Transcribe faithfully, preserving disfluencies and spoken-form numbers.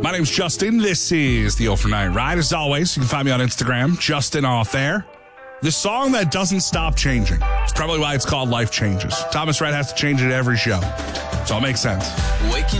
My name's Justin. This is the Overnight Ride. As always, you can find me on Instagram, Justin Off Air. The song that doesn't stop changing. It's probably why it's called Life Changes. Thomas Rhett has to change it every show. So it makes sense. Waking